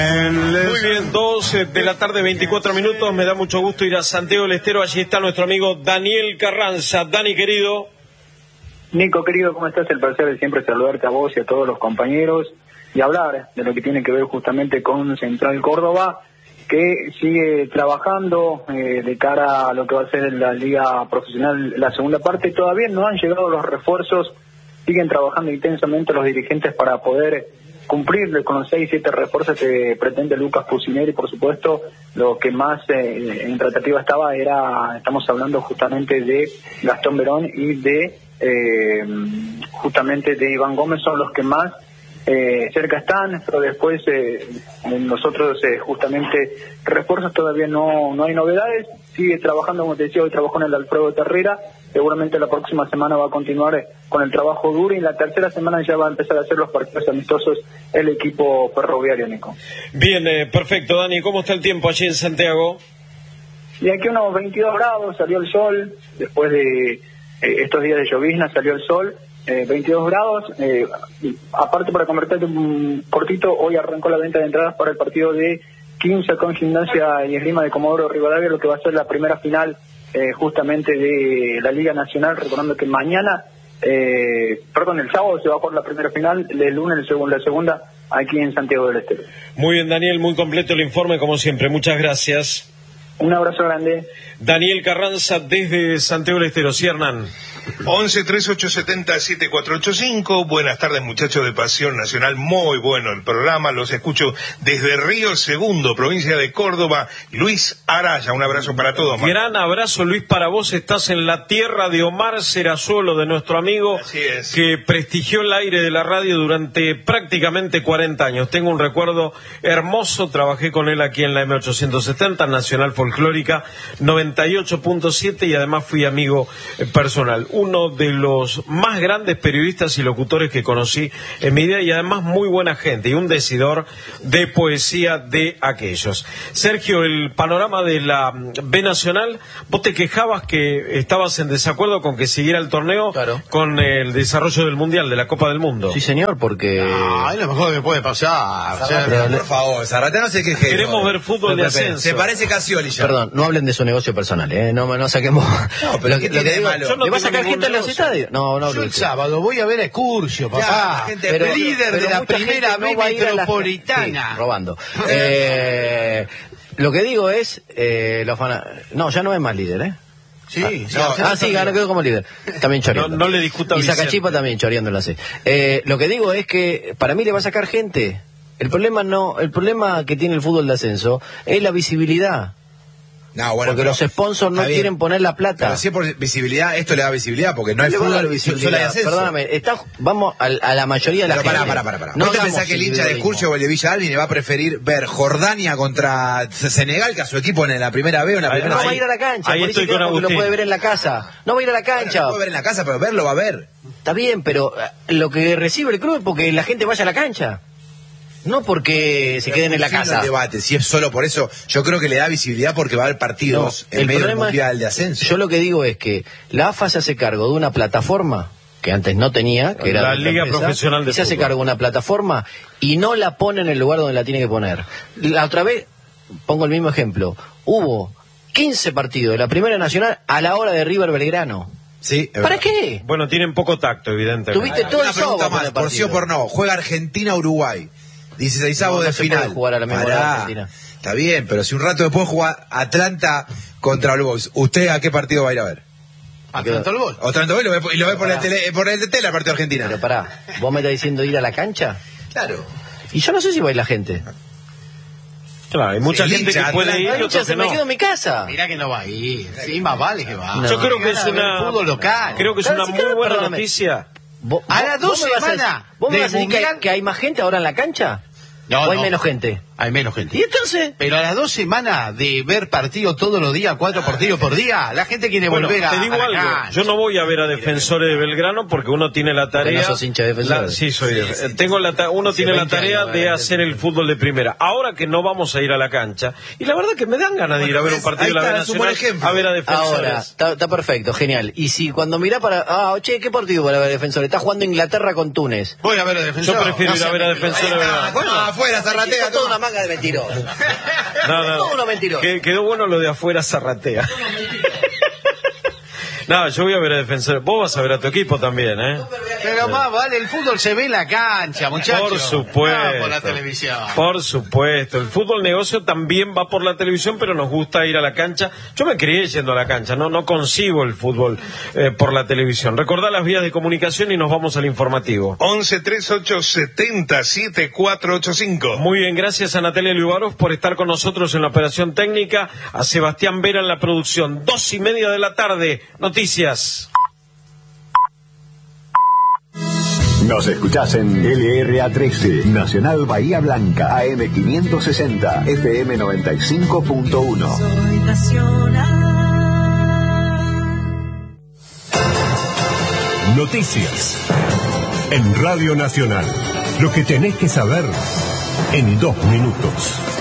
Muy bien, 2 de la tarde, 24 minutos. Me da mucho gusto ir a Santiago del Estero. Allí está nuestro amigo Daniel Carranza. Dani, querido. Nico, querido, ¿cómo estás? El placer de siempre saludarte a vos y a todos los compañeros y hablar de lo que tiene que ver justamente con Central Córdoba, que sigue trabajando de cara a lo que va a ser la Liga Profesional, la segunda parte. Todavía no han llegado los refuerzos, siguen trabajando intensamente los dirigentes para poder cumplir con los 6-7 refuerzos que pretende Lucas Pusineri. Por supuesto, lo que más en tratativa estamos hablando justamente de Gastón Verón y de justamente de Iván Gómez, son los que más cerca están, pero después nosotros justamente refuerzos todavía no hay novedades. Sigue trabajando, como te decía, hoy trabajó en el Alfredo Terrera, seguramente la próxima semana va a continuar con el trabajo duro, y en la tercera semana ya va a empezar a hacer los partidos amistosos el equipo ferroviario, Nico. Bien, perfecto, Dani. ¿Cómo está el tiempo allí en Santiago? Y aquí unos 22 grados, salió el sol, después de estos días de llovizna salió el sol, 22 grados, aparte para convertirte un cortito, hoy arrancó la venta de entradas para el partido de 15 con Gimnasia y Esgrima de Comodoro Rivadavia, lo que va a ser la primera final justamente de la Liga Nacional, recordando que mañana, el sábado se va por la primera final, el lunes la segunda, aquí en Santiago del Estero. Muy bien, Daniel, muy completo el informe como siempre, muchas gracias. Un abrazo grande. Daniel Carranza desde Santiago del Estero. Sí, Hernán. 11-3870-7485. Buenas tardes, muchachos de Pasión Nacional. Muy bueno el programa. Los escucho desde Río Segundo, provincia de Córdoba. Luis Araya, un abrazo para todos. Marco. Gran abrazo, Luis, para vos. Estás en la tierra de Omar Serazuelo, de nuestro amigo que prestigió el aire de la radio durante prácticamente 40 años. Tengo un recuerdo hermoso. Trabajé con él aquí en la M870, Nacional Folclórica 98.7, y además fui amigo personal. Uno de los más grandes periodistas y locutores que conocí en mi vida, y además muy buena gente y un decidor de poesía de aquellos. Sergio, el panorama de la B Nacional, vos te quejabas que estabas en desacuerdo con que siguiera el torneo, claro, con el desarrollo del Mundial, de la Copa del Mundo. Sí, señor, porque... es lo mejor que puede pasar. Por favor, Zarate, no se queje. Queremos ver fútbol de ascenso. Se parece Casioli ya. Perdón, no hablen de su negocio personal, no saquemos... No, pero ¿qué tiene de malo? ¿Le va a sacar gente en los estadios? No, yo el sábado voy a ver a Excursio, papá. Pero, líder de la primera B metropolitana. Robando. Lo que digo es... No, ya no es más líder, ¿eh? Sí, sí, ganó, quedó como líder. También choreando. No le discuta a Y Sacachipa también choreando la C. Lo que digo es que para mí le va a sacar gente. El problema que tiene el fútbol de ascenso es la visibilidad. No, bueno, porque los sponsors no quieren poner la plata. Pero si es por visibilidad, esto le da visibilidad, porque no hay fútbol, solo hay ascenso. Perdóname, vamos a la mayoría de la gente. Para. ¿No te pensás que el hincha de Curcio o el de Villa Alvin le va a preferir ver Jordania contra Senegal que a su equipo en la primera B o en la primera C? No va a ir a la cancha, ahí estoy con Agustín. lo puede ver en la casa. No va a ir a la cancha. No lo puede ver en la casa, pero verlo va a ver. Está bien, pero lo que recibe el club es porque la gente vaya a la cancha. No porque se queden en la casa. El debate, si es solo por eso, yo creo que le da visibilidad porque va a haber partidos en medio del Mundial de Ascenso. Yo lo que digo es que la AFA se hace cargo de una plataforma que antes no tenía, que era la Liga Profesional de Fútbol. Se hace cargo de una plataforma y no la pone en el lugar donde la tiene que poner. La otra vez, pongo el mismo ejemplo, hubo 15 partidos de la Primera Nacional a la hora de River Belgrano. Sí, ¿Para qué? Bueno, tienen poco tacto, evidentemente. Tuviste todo el pregunta más, por sí o por no. Juega Argentina-Uruguay. 16avos de final. Jugar a la misma hora Argentina. Está bien, pero si un rato después juega Atlanta contra All Boys, ¿usted a qué partido va a ir a ver? ¿Atlanta All Boys? O Atlanta All Boys y lo ve por el tele el partido de Argentina. Pero pará, ¿vos me estás diciendo ir a la cancha? Claro. Y yo no sé si va a ir la gente. Claro, hay mucha gente que puede ir y otros que no. Me quedo en mi casa. Mirá que no va a ir. Sí, más vale que va. No. Yo creo que es una... fútbol local. Creo que es una muy buena noticia. A las 2 semanas ¿Vos me vas a decir que hay más gente ahora en la cancha? No, ¿O hay menos gente? Hay menos gente. ¿Y entonces? Pero a las 2 semanas de ver partidos todos los días, 4 partidos por día, la gente quiere volver a... Te digo algo, yo no voy a ver a Defensores de Belgrano porque uno tiene la tarea... ¿No sos hincha de Defensores? Sí, soy. Uno tiene la tarea de hacer el fútbol de primera. Ahora que no vamos a ir a la cancha, y la verdad que me dan ganas de ir a ver un partido de la B Nacional, a ver a Defensores. Ahora, está perfecto, genial. Y si cuando mirá para... ¿qué partido para ver a Defensores? Está jugando Inglaterra con Túnez. Voy a ver a Defensores. Yo prefiero ir a ver a Defensores de Belgrano. Bueno, afuera, Zarratea. Toda una manga de mentirosos. No. Todos unos mentirosos. Quedó bueno lo de afuera zarratea. No, yo voy a ver a Defensor. Vos vas a ver a tu equipo también, ¿eh? Pero más vale, el fútbol se ve en la cancha, muchachos. Por supuesto. No por la televisión. Por supuesto. El fútbol negocio también va por la televisión, pero nos gusta ir a la cancha. Yo me crié yendo a la cancha, no concibo el fútbol por la televisión. Recordá las vías de comunicación y nos vamos al informativo. 11-3870-7485. Muy bien, gracias a Natalia Liubarov por estar con nosotros en la operación técnica, a Sebastián Vera en la producción. 2:30 de la tarde, noticias. Nos escuchás en LRA13, Nacional Bahía Blanca, AM 560, FM 95.1. Soy Nacional. Noticias en Radio Nacional. Lo que tenés que saber en 2 minutos.